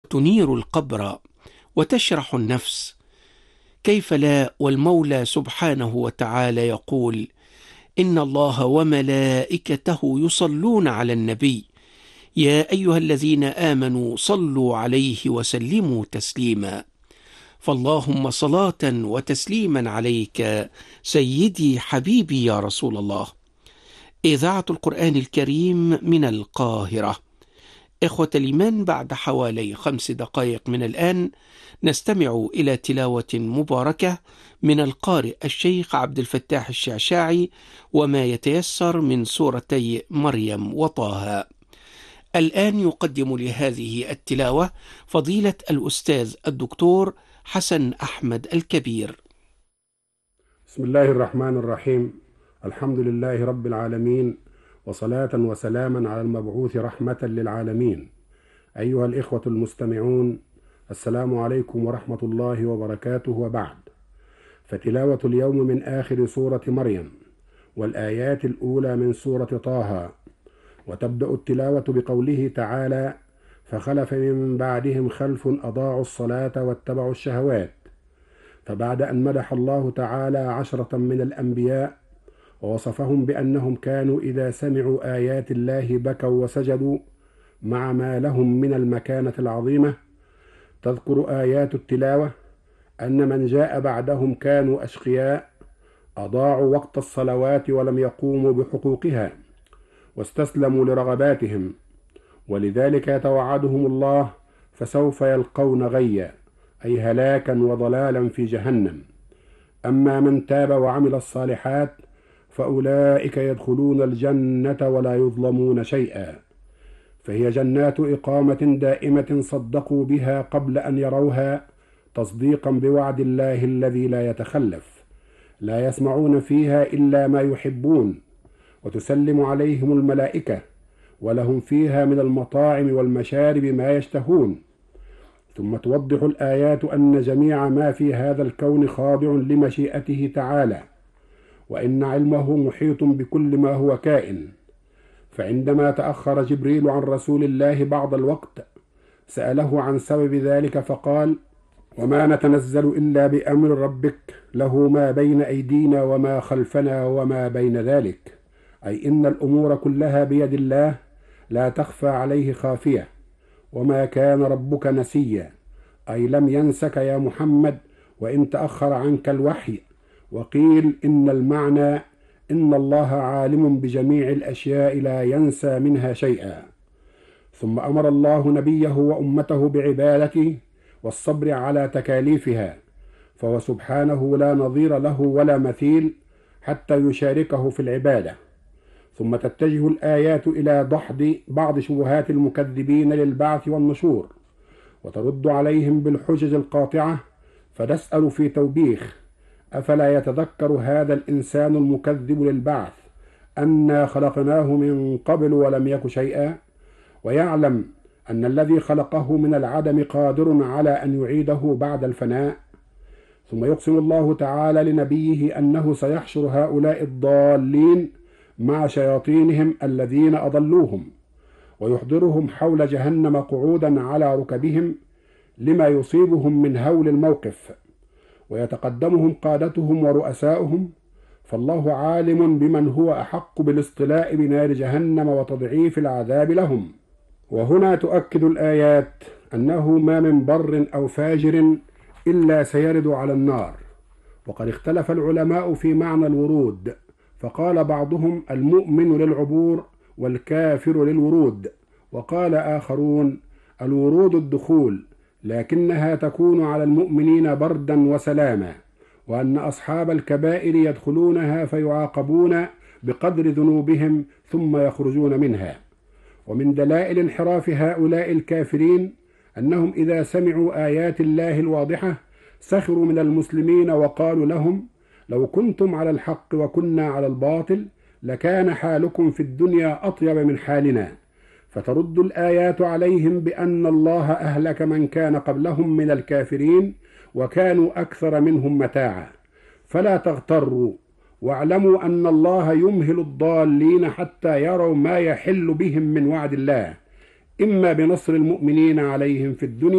تنير القبر وتشرح النفس، كيف لا والمولى سبحانه وتعالى يقول: إن الله وملائكته يصلون على النبي يا أيها الذين آمنوا صلوا عليه وسلموا تسليما. فاللهم صلاة وتسليما عليك سيدي حبيبي يا رسول الله. إذاعة القرآن الكريم من القاهرة. إخوة الإيمان، بعد حوالي 5 دقائق من الآن نستمع إلى تلاوة مباركة من القارئ الشيخ عبد الفتاح الشعشاعي وما يتيسر من سورتي مريم وطه. الآن يقدم لهذه التلاوة فضيلة الأستاذ الدكتور حسن أحمد الكبير. بسم الله الرحمن الرحيم. الحمد لله رب العالمين، وصلاة وسلاما على المبعوث رحمة للعالمين. أيها الإخوة المستمعون، السلام عليكم ورحمة الله وبركاته، وبعد. فتلاوة اليوم من آخر سورة مريم والآيات الأولى من سورة طه. وتبدأ التلاوة بقوله تعالى: فخلف من بعدهم خلف أضاعوا الصلاة واتبعوا الشهوات. فبعد أن مدح الله تعالى 10 من الأنبياء ووصفهم بأنهم كانوا إذا سمعوا آيات الله بكوا وسجدوا مع ما لهم من المكانة العظيمة، تذكر آيات التلاوة أن من جاء بعدهم كانوا أشقياء، أضاعوا وقت الصلوات ولم يقوموا بحقوقها واستسلموا لرغباتهم، ولذلك يتوعدهم الله: فسوف يلقون غيا، أي هلاكا وضلالا في جهنم. أما من تاب وعمل الصالحات فأولئك يدخلون الجنة ولا يظلمون شيئا. فهي جنات إقامة دائمة صدقوا بها قبل أن يروها، تصديقا بوعد الله الذي لا يتخلف. لا يسمعون فيها إلا ما يحبون، وتسلم عليهم الملائكة، ولهم فيها من المطاعم والمشارب ما يشتهون. ثم توضح الآيات أن جميع ما في هذا الكون خاضع لمشيئته تعالى، وإن علمه محيط بكل ما هو كائن. فعندما تأخر جبريل عن رسول الله بعض الوقت سأله عن سبب ذلك فقال: وما نتنزل إلا بأمر ربك له ما بين أيدينا وما خلفنا وما بين ذلك، أي إن الأمور كلها بيد الله لا تخفى عليه خافية، وما كان ربك نسيا، أي لم ينسك يا محمد وإن تأخر عنك الوحي. وقيل إن المعنى إن الله عالم بجميع الأشياء لا ينسى منها شيئا. ثم أمر الله نبيه وأمته بعبادته والصبر على تكاليفها، فهو سبحانه لا نظير له ولا مثيل حتى يشاركه في العبادة. ثم تتجه الآيات إلى دحض بعض شبهات المكذبين للبعث والنشور، وترد عليهم بالحجج القاطعة، فتسأل في توبيخ: أفلا يتذكر هذا الإنسان المكذب للبعث أنا خلقناه من قبل ولم يك شيئا، ويعلم أن الذي خلقه من العدم قادر على أن يعيده بعد الفناء. ثم يقسم الله تعالى لنبيه أنه سيحشر هؤلاء الضالين مع شياطينهم الذين أضلوهم، ويحضرهم حول جهنم قعودا على ركبهم لما يصيبهم من هول الموقف، ويتقدمهم قادتهم ورؤساؤهم، فالله عالم بمن هو أحق بالاصطلاء بنار جهنم وتضعيف العذاب لهم. وهنا تؤكد الآيات أنه ما من بر أو فاجر إلا سيرد على النار. وقد اختلف العلماء في معنى الورود، فقال بعضهم المؤمن للعبور والكافر للورود، وقال آخرون الورود الدخول، لكنها تكون على المؤمنين بردا وسلاما، وأن أصحاب الكبائر يدخلونها فيعاقبون بقدر ذنوبهم ثم يخرجون منها. ومن دلائل انحراف هؤلاء الكافرين أنهم إذا سمعوا آيات الله الواضحة سخروا من المسلمين وقالوا لهم: لو كنتم على الحق وكنا على الباطل لكان حالكم في الدنيا أطيب من حالنا. فترد الآيات عليهم بأن الله أهلك من كان قبلهم من الكافرين وكانوا أكثر منهم متاعا، فلا تغتروا، واعلموا أن الله يمهل الضالين حتى يروا ما يحل بهم من وعد الله، إما بنصر المؤمنين عليهم في الدنيا